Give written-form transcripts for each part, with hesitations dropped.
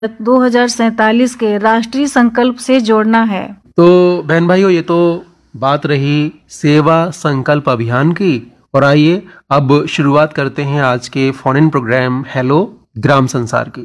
2047 के राष्ट्रीय संकल्प से जोड़ना है। तो बहन भाइयों, ये तो बात रही सेवा संकल्प अभियान की। और आइए अब शुरुआत करते हैं आज के फोन इन प्रोग्राम हेलो ग्राम संसार की।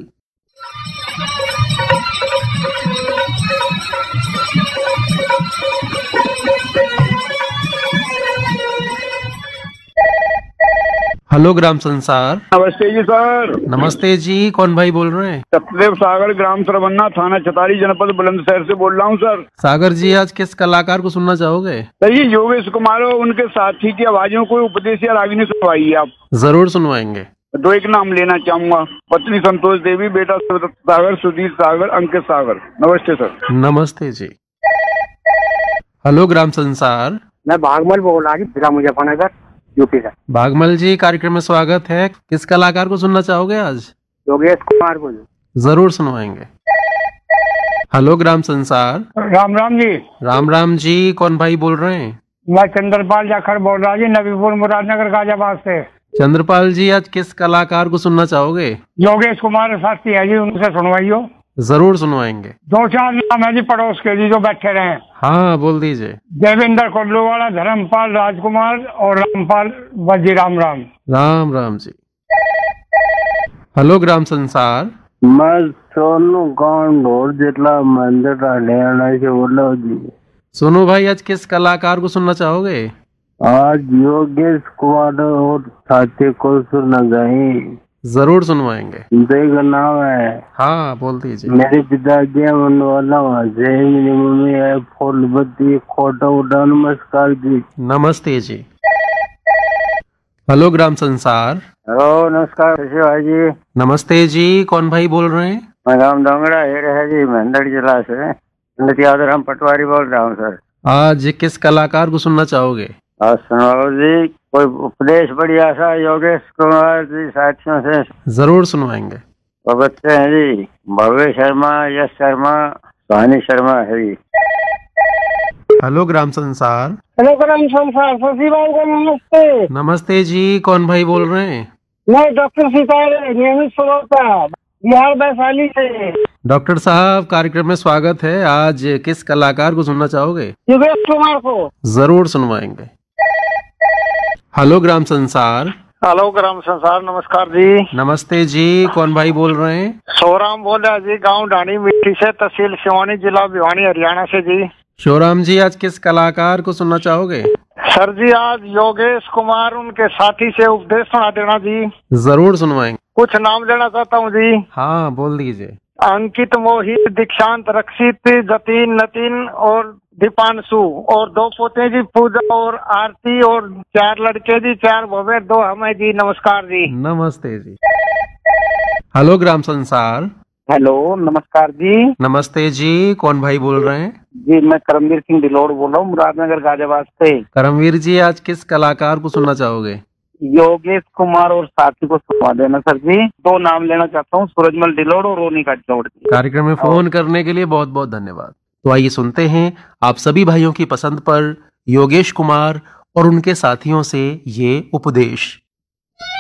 हेलो ग्राम संसार। नमस्ते जी सर। नमस्ते जी, कौन भाई बोल रहे हैं? सतदेव सागर, ग्राम सरवन्ना, थाना छतारी, जनपद बुलंदशहर से बोल रहा हूँ सर। सागर जी, आज किस कलाकार को सुनना चाहोगे? सर ये योगेश कुमार और उनके साथी की आवाजों को उपदेश या रागिनी सुनवाइए आप। जरूर सुनवाएंगे। तो एक नाम लेना चाहूंगा, पत्नी संतोष देवी, बेटा सागर, सुधीर सागर, अंकित सागर। नमस्ते सर। नमस्ते जी। हेलो ग्राम संसार। मैं भागमल बोल रहा हूँ, मुजफ्फरनगर, यूपी से। भागमल जी, कार्यक्रम में स्वागत है। किस कलाकार को सुनना चाहोगे आज? योगेश कुमार को। जरूर सुनवाएंगे। हेलो ग्राम संसार। राम राम जी। राम राम जी, कौन भाई बोल रहे हैं? मैं चंद्रपाल जाखड़ बोल रहा जी, नबीपुर मुरादनगर गाजियाबाद से। चंद्रपाल जी, आज किस कलाकार को सुनना चाहोगे? योगेश कुमार साथी है जी, उनसे सुनवाइयो। जरूर सुनवाएंगे। 2-4 नाम है जी पड़ोस के जी जो बैठे रहे। हाँ, बोल दीजिए। देवेंद्र कोल्लूवाला, धर्मपाल राजकुमार और रामपाल वजी। राम राम। राम राम जी। हेलो ग्राम संसार। मैं सोनू गांव जिला मंदिर हरियाणा से बोल रहा हूँ जी। सोनू भाई, आज किस कलाकार को सुनना चाहोगे? आज योगेश कुमार और साथी को सुना गई। जरूर सुनवाएंगे। का नाम है। हाँ, बोल दीजिए। मेरे पिताजी वाला मेरी मम्मी है फूलबत्ती खोटा उड़ा। नमस्कार जी। नमस्ते जी। हेलो ग्राम संसार। हेलो नमस्कार भाई जी। नमस्ते जी, कौन भाई बोल रहे हैं? मैं राम डोंगरा है जी, महेंद्र जिला से। यादराम पटवारी बोल रहा हूँ सर। आज किस कलाकार को सुनना चाहोगे? सुनाओ जी, कोई उपदेश बढ़िया सा योगेश कुमार जी साथियों से। जरूर सुनवाएंगे। वो बच्चे हैं जी, भव्य शर्मा, यश शर्मा, सुहानी शर्मा है जी। हेलो ग्राम संसार। हेलो ग्राम संसार, शशिलाल को नमस्ते। नमस्ते जी, कौन भाई बोल रहे हैं? मैं डॉक्टर सितारे, नियमित श्रोता, बिहार वैशाली से। डॉक्टर साहब, कार्यक्रम में स्वागत है। आज किस कलाकार को सुनना चाहोगे? योगेश कुमार को। जरूर सुनवाएंगे। हेलो ग्राम संसार। हेलो ग्राम संसार, नमस्कार जी। नमस्ते जी, कौन भाई बोल रहे हैं? सोराम बोल रहा जी, गांव ढाणी मिट्टी से, तहसील सिवानी, जिला भिवानी, हरियाणा से जी। शिवराम जी, आज किस कलाकार को सुनना चाहोगे? सर जी, आज योगेश कुमार उनके साथी से उपदेश सुना देना जी। जरूर सुनवाएंगे। कुछ नाम लेना चाहता हूँ जी। हाँ, बोल दीजिए। अंकित, मोहित, दीक्षांत, रक्षित, जतीन, नतीन और दीपांशु, और 2 पोते जी, पूजा और आरती, और 4 लड़के जी, 4 भवे, 2 हमें जी। नमस्कार जी। नमस्ते जी। हेलो ग्राम संसार। हेलो नमस्कार जी। नमस्ते जी, कौन भाई बोल रहे हैं? जी मैं करमवीर सिंह डिलोड़ बोल रहा हूँ, मुरादनगर गाजियाबाद से। करमवीर जी, आज किस कलाकार को सुनना चाहोगे? योगेश कुमार और साथी को सुनवा देना सर जी। 2 नाम लेना चाहता हूँ, सूरजमल डिलोड़ और रोनिका चौड़। कार्यक्रम में फोन करने के लिए बहुत बहुत धन्यवाद। तो आइए सुनते हैं आप सभी भाइयों की पसंद पर योगेश कुमार और उनके साथियों से ये उपदेश।